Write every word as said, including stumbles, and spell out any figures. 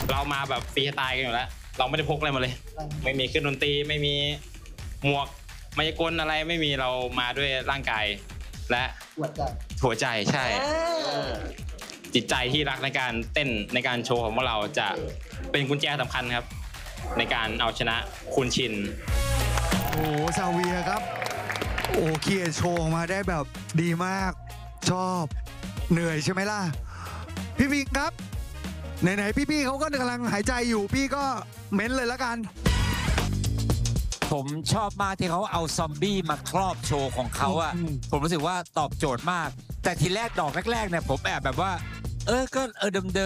เรามาแบบฟรีสไตล์กันอยู่แล้วเราไม่ได้พกอะไรมาเลยไม่มีเครื่องดนตรีไม่มีหมวกมายากลอะไรไม่มีเรามาด้วยร่างกายและหัวใจหัวใจใช่จิตใจที่รักในการเต้นในการโชว์ของพวกเราจะเป็นกุญแจสำคัญครับในการเอาชนะคุณชินโอ้ซาเวียครับโอ้เคียร์โชว์ออกมาได้แบบดีมากชอบเหนื่อยใช่ไหมล่ะพี่วิงครับไหนๆพี่ๆเขาก็กำลังหายใจอยู่พี่ก็เม้นเลยแล้วกันผมชอบมากที่เขาเอาซอมบี้มาครอบโชว์ของเขาอะผมรู้สึกว่าตอบโจทย์มากแต่ทีแรกดอกแรกๆเนี่ยผมแอบแบบว่าเออก็เออเดิม